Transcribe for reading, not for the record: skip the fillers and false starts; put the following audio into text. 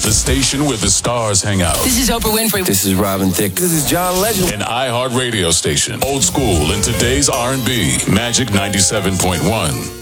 the station where the stars hang out. This is Oprah Winfrey. This is Robin Thicke. This is John Legend. An iHeart radio station. Old school in today's R&B. Magic 97.1.